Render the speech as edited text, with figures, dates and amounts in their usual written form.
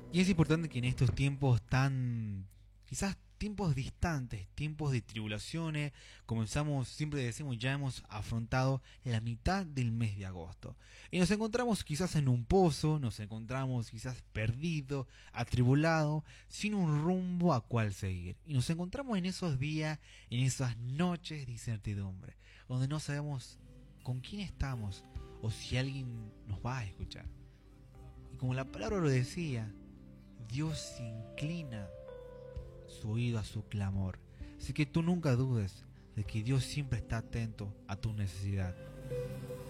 Y es importante que en estos tiempos tan, quizás tiempos distantes, tiempos de tribulaciones, comenzamos, siempre decimos, ya hemos afrontado la mitad del mes de agosto. Y nos encontramos quizás en un pozo, nos encontramos quizás perdido, atribulado, sin un rumbo a cual seguir. Y nos encontramos en esos días, en esas noches de incertidumbre, donde no sabemos con quién estamos o si alguien nos va a escuchar. Y como la palabra lo decía, Dios inclina su oído a su clamor. Así que tú nunca dudes de que Dios siempre está atento a tu necesidad.